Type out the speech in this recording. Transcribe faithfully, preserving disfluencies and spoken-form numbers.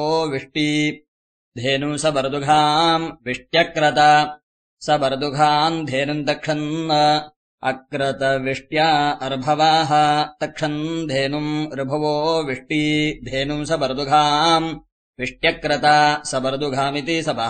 विष्टि धेनुम् सबर्दुघाम् विष्ट्यक्रत सबर्दुघाम् धेनुम् तक्षन् अक्रतविष्ट्या अर्भवाः तक्षन् धेनुम् ऋभवो विष्टि धेनुम् सबर्दुघाम् विष्ट्यक्रत सबर्दुघामिति सपः